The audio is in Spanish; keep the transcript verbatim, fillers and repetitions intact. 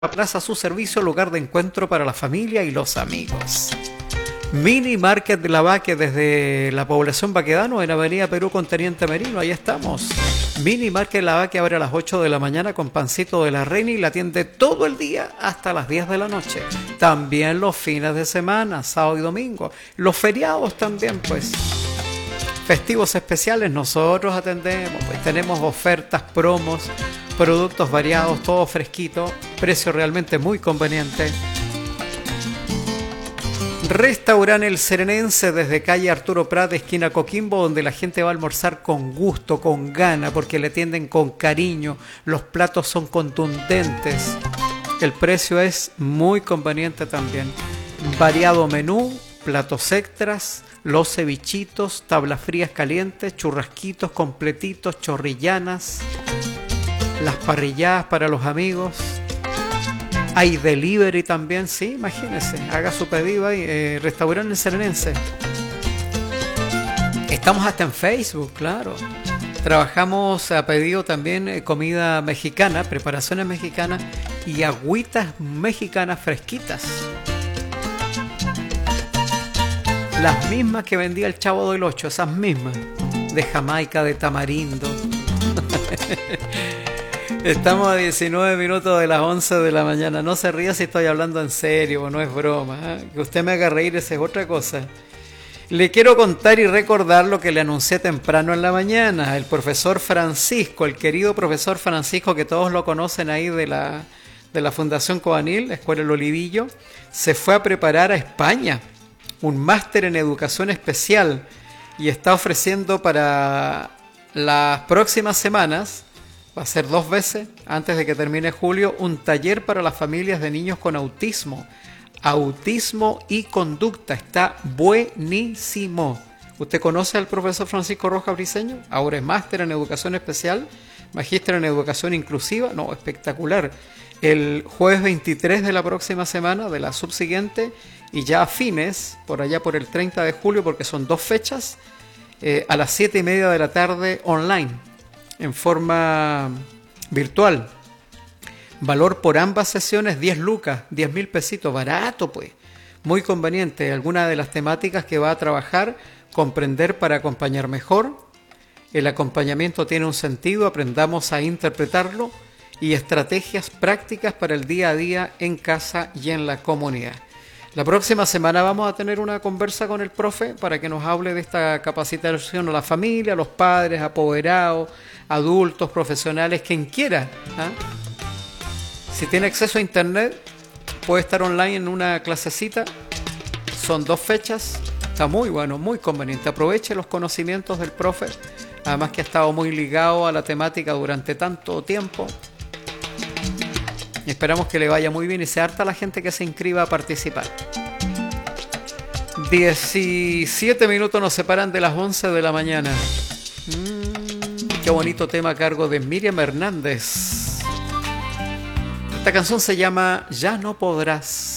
Plaza a su servicio, lugar de encuentro para la familia y los amigos. Mini Market de la Baque desde la población Baquedano en Avenida Perú con Teniente Merino, ahí estamos. Mini Market de la Baque abre a las ocho de la mañana con pancito de la reina y la atiende todo el día hasta las diez de la noche. También los fines de semana, sábado y domingo. Los feriados también, pues. Festivos especiales nosotros atendemos, pues tenemos ofertas, promos, productos variados, todo fresquito, precio realmente muy conveniente. Restaurante El Serenense desde calle Arturo Prat, esquina Coquimbo, donde la gente va a almorzar con gusto, con gana, porque le atienden con cariño, los platos son contundentes, el precio es muy conveniente también. Variado menú, platos extras, los cevichitos, tablas frías calientes, churrasquitos completitos, chorrillanas, las parrilladas para los amigos. Hay delivery también, sí, imagínense, haga su pedido ahí, eh, Restaurante El Serenense. Estamos hasta en Facebook, claro. Trabajamos a pedido también eh, comida mexicana, preparaciones mexicanas y agüitas mexicanas fresquitas. Las mismas que vendía el Chavo del Ocho, esas mismas, de Jamaica, de tamarindo. Estamos a diecinueve minutos de las once de la mañana. No se ría si estoy hablando en serio, no es broma, ¿eh? Que usted me haga reír, esa es otra cosa. Le quiero contar y recordar lo que le anuncié temprano en la mañana. El profesor Francisco, el querido profesor Francisco, que todos lo conocen ahí de la, de la Fundación Cobanil, la Escuela El Olivillo, se fue a preparar a España un máster en educación especial y está ofreciendo para las próximas semanas, va a ser dos veces antes de que termine julio, un taller para las familias de niños con autismo. Autismo y conducta, está buenísimo. ¿Usted conoce al profesor Francisco Rojas Briceño? Ahora es máster en educación especial, magíster en educación inclusiva, no, espectacular. El jueves veintitrés de la próxima semana, de la subsiguiente, y ya a fines, por allá por el treinta de julio, porque son dos fechas, eh, a las siete y media de la tarde online, en forma virtual. Valor por ambas sesiones, diez lucas, diez mil pesitos, barato pues, muy conveniente. Alguna de las temáticas que va a trabajar, comprender para acompañar mejor. El acompañamiento tiene un sentido, aprendamos a interpretarlo, y estrategias prácticas para el día a día en casa y en la comunidad. La próxima semana vamos a tener una conversa con el profe para que nos hable de esta capacitación a la familia, a los padres, apoderados, adultos, profesionales, quien quiera, ¿ah? Si tiene acceso a internet, puede estar online en una clasecita. Son dos fechas, está muy bueno, muy conveniente. Aproveche los conocimientos del profe, además que ha estado muy ligado a la temática durante tanto tiempo. Esperamos que le vaya muy bien y sea harta la gente que se inscriba a participar. diecisiete minutos nos separan de las once de la mañana. Mm, qué bonito tema a cargo de Miriam Hernández. Esta canción se llama Ya no podrás.